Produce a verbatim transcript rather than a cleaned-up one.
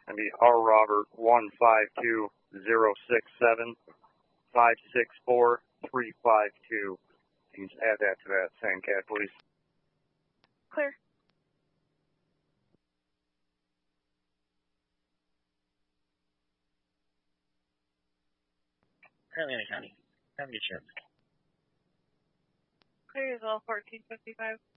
That'd be R Robert one five two zero six seven five six four three five two. You can just add that to that SANCAD, please. Clear. Currently in the county. Have a good trip. Clear as well, fourteen fifty-five.